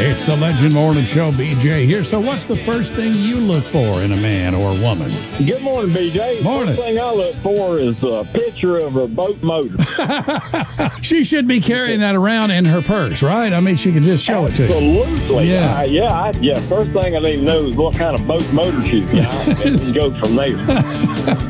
It's the Legend Morning Show, BJ here. So what's the first thing you look for in a man or woman? Good morning, BJ. Morning. First thing I look for is a picture of a boat motor. She should be carrying that around in her purse, right? I mean, she can just show it to you. Absolutely. Yeah. First thing I need to know is what kind of boat motor she's got, and we go from there.